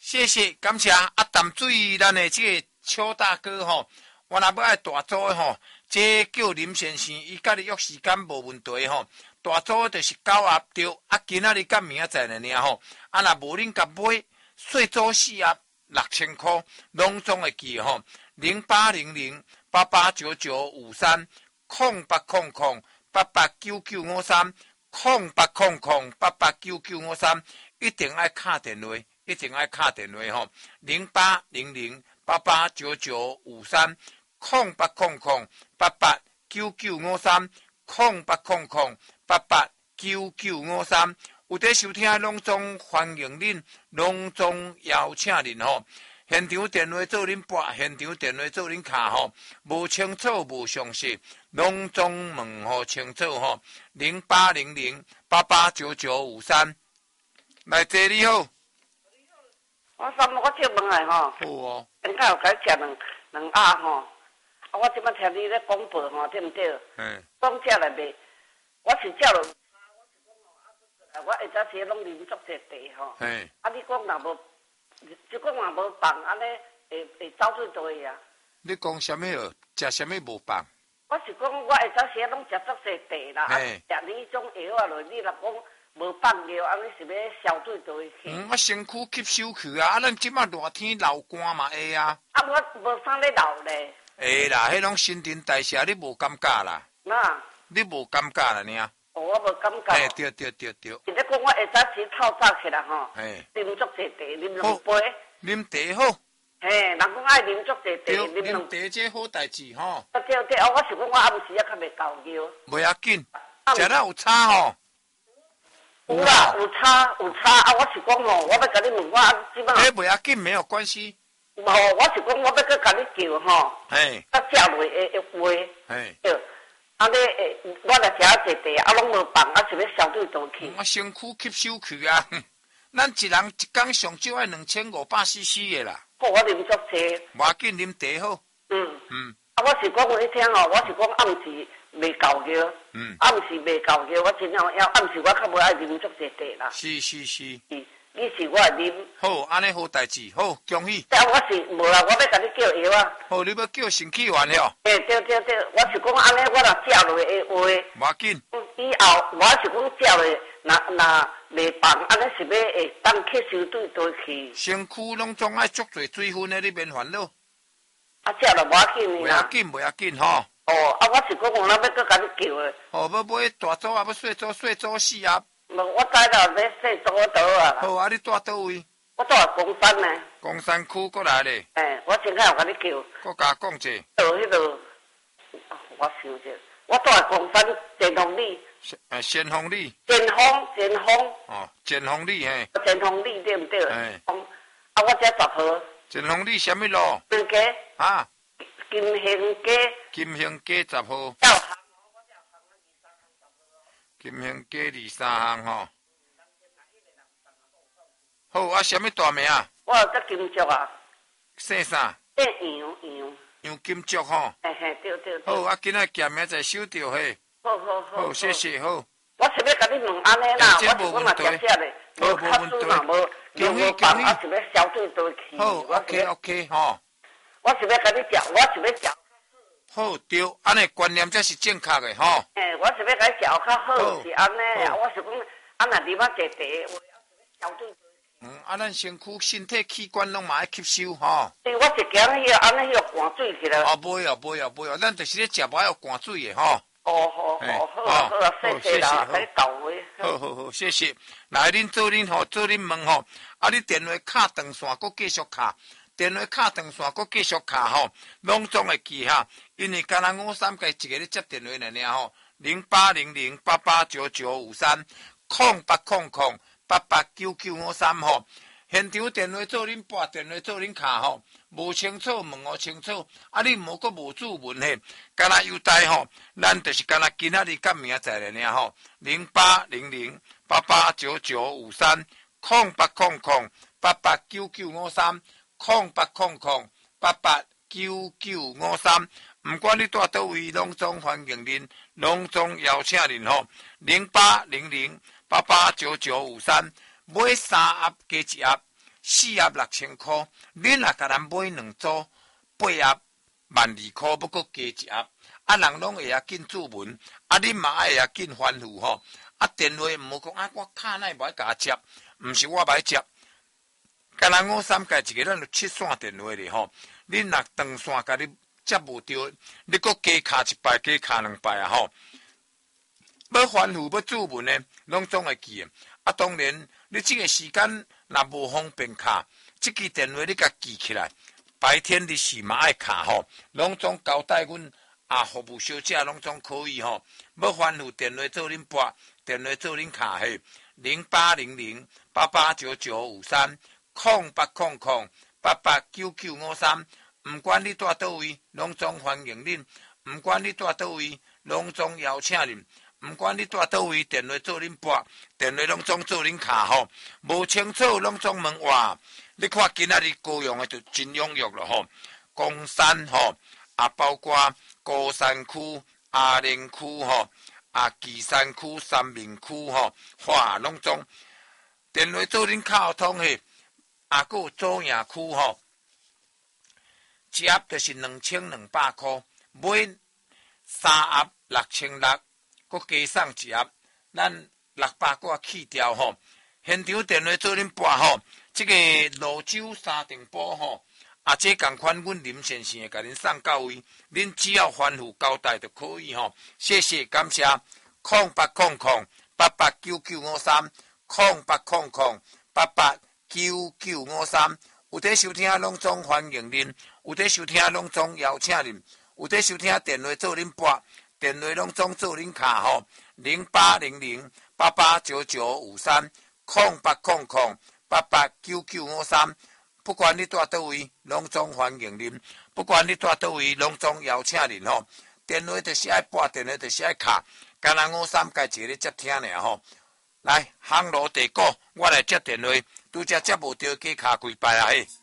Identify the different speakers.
Speaker 1: 谢谢，感谢啊！淡水咱的这个邱大哥吼，我若要爱大组的吼，这叫林先生，伊甲你约时间无问题吼。大组就是9盒对，啊，今仔日甲明仔载呢吼，啊，若无恁甲买细组4盒6000块，拢总会记吼，0800889953，0800889953，一定爱敲电话。一定爱打电话吼，0800889953，0800889953，有在收听的拢总欢迎恁，拢总邀请恁吼。现场电话做恁拨，现场电话做恁卡吼，无清楚无详细，拢总问吼清楚吼。0800889953，来坐你好。
Speaker 2: 我我借问下吼，
Speaker 1: 好哦。
Speaker 2: 刚才有甲你食两鸭吼，啊，我即摆听你咧广播吼，对毋对？讲食来袂，我是食了，我下早时拢啉足侪茶吼。啊，你讲若无，即讲若无放，安尼会走对对呀？
Speaker 1: 你讲啥物哦？食啥物无放？
Speaker 2: 我是讲我下早时拢食足侪茶啦，食你迄种药啊落，你若讲。无放尿，安尼是要消对对去。
Speaker 1: 我身躯吸收去啊！咱即马热天流汗嘛会啊。
Speaker 2: 啊，我无啥咧流咧。
Speaker 1: 会啦，迄种新陈代谢你无感觉啦。
Speaker 2: 那？
Speaker 1: 你无感觉啦呢？
Speaker 2: 哦，我无感觉。
Speaker 1: 对。你咧讲
Speaker 2: 我下早时透早起来吼，啉足侪茶，啉2杯。
Speaker 1: 啉茶好。
Speaker 2: 人讲爱啉足侪茶，
Speaker 1: 啉茶这好代志吼。
Speaker 2: 对，我是讲我暗时啊较袂够尿。
Speaker 1: 袂要紧，食了有差吼。
Speaker 2: 有啦，有差啊！我是讲吼，我要甲你问我即摆。
Speaker 1: 袂要紧，没有关系。
Speaker 2: 无，我是讲我要搁甲你叫吼。甲食落会话。对。安尼我来食一茶，啊，拢无放，啊，是要消对倒去。
Speaker 1: 我身躯吸收去啊！咱一人一工上少爱2500cc 的啦。
Speaker 2: 好，我啉足济。
Speaker 1: 无要紧，啉茶好。
Speaker 2: 啊，我是讲你听哦，我是讲暗时。未够尿，暗时未够尿，我真正要暗时我较无爱啉足侪茶啦。是。你是我会啉。
Speaker 1: 好，安尼好代志，好，恭喜。
Speaker 2: 但我是无啦，我要甲你叫药啊。
Speaker 1: 好，你要叫神气丸了。
Speaker 2: 对，我是讲安尼，我若食落会话。
Speaker 1: 无要紧。
Speaker 2: 以后我是讲食落，若未放，安尼是要会当吸收对倒去。
Speaker 1: 身躯拢总爱足侪水分的，你免烦恼。
Speaker 2: 啊，食落无要紧
Speaker 1: 的啦。不要紧吼。
Speaker 2: 哦，啊，我是讲我要搁甲你叫的。
Speaker 1: 哦，要买大组啊，要细组4盒。
Speaker 2: 我知啦，要细组倒啊。
Speaker 1: 好啊，你住倒位？
Speaker 2: 我住公山呢。
Speaker 1: 公山区过来咧。
Speaker 2: 我先甲有甲你叫。
Speaker 1: 我甲讲者。
Speaker 2: 迄个，我想者，我住公山前锋里。
Speaker 1: 先锋里。
Speaker 2: 前锋。
Speaker 1: 哦，前锋里嘿。
Speaker 2: 前锋里对毋对？啊，我这10号。
Speaker 1: 前锋里什么路？
Speaker 2: 金街。
Speaker 1: 啊。
Speaker 2: 金兴街
Speaker 1: 10号。金兴街23巷吼。好啊，什么大名啊？
Speaker 2: 我叫金竹啊。
Speaker 1: 姓啥？
Speaker 2: 姓杨
Speaker 1: 金竹吼。
Speaker 2: 对。
Speaker 1: 好啊，今仔见面在收着嘿。好，谢谢好。
Speaker 2: 我是要甲你问安尼啦，我是讲若食咧，无卡数嘛无，无放，我是要消对倒去。
Speaker 1: 好 ，OK 吼。
Speaker 2: 我是要甲你食，我是要食。
Speaker 1: 好对，安尼观念才是正确的吼。
Speaker 2: 我是要甲你食较好，是安尼啊。我是讲，安若啉啊茶，我是要消对。
Speaker 1: 咱身躯身体器官拢嘛爱吸收吼。
Speaker 2: 对，我是惊迄个安尼迄个寒水起来。
Speaker 1: 袂哦，咱就是咧食无爱寒水的吼。
Speaker 2: 好，谢谢啦，甲你到位。
Speaker 1: 好，谢谢。来，恁做恁问吼，啊，你电话卡长线，搁继续卡。电话卡长线，搁继续卡吼，拢总会记哈。因为敢若53个一个咧接电话尔吼，0800889953，0800889953吼。现场电话做恁拨，电话做恁卡吼，无清楚问我清楚，啊，你无搁无注文嘿，敢若优待吼，咱就是敢若今仔日甲明仔载尔吼，0800889953，0800889953，毋管你住倒位，拢总欢迎恁，拢总邀请恁吼，0800889953。买3盒加1盒 4盒6000块，恁若甲咱买2组8盒12000块，要搁加一盒。人拢会紧注文，恁嘛爱紧欢呼吼。电话毋好讲我卡奈无爱甲接，毋是我歹接。敢若53改一个，咱就7线电话咧吼。恁若长线甲你接无着，你搁加卡1摆，加卡2摆啊吼。要欢呼要注文呢，拢总会记的。当然，你这个时间若无方便卡，这支电话你甲记起来。白天你是嘛爱卡吼，拢总交代阮服务小姐拢总可以吼。要欢呼电话做恁拨，电话做恁卡嘿，0800-889953，0800-889953。毋管你住倒位，拢总欢迎恁；毋管你住倒位，拢总邀请恁；毋管你住倒位，电话做恁拨，电话拢总做恁卡吼。无清楚拢总问哇，你看今仔日高雄的就真踊跃了吼。公山吼，包括高山区、阿莲区吼、旗山区、三明区吼，哇，拢总电话做恁卡通嘿。还有左营区吼。一盒就是2200块，买3盒6600，搁加送一盒，咱600块去掉吼。现场电话做恁拨吼，这个泸州三重埔吼，这同款阮林先生会甲恁送到位，恁只要吩咐交代就可以吼。谢谢，感谢。0800-889953，0800-889953。有在收听拢总欢迎恁，有在收听拢总邀请恁，有在收听电话做恁拨，电话拢总做恁卡吼。0800-889953，0800-889953。不管你住倒位，拢总欢迎恁；不管你住倒位，拢总邀请恁吼。电话就是爱拨，电话就是爱卡，干那53改一个咧接听尔吼。来，航路地股，我来接电话，拄则接无着，加卡几摆啊嘿。